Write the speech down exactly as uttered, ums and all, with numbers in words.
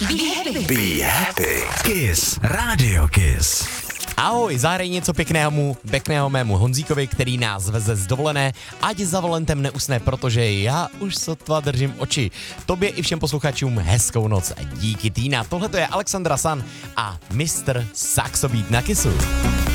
Be happy. Be happy. Kiss. Radio Kiss. Ahoj, zahraj něco pěkného mu, pěkného mému Honzíkovi, který nás veze z dovolené, ať za volantem neusne, protože já už sotva držím oči. Tobě i všem posluchačům hezkou noc. Díky Týna. Tohle to je Alexandra San a mistr Saxo Beat na Kissu.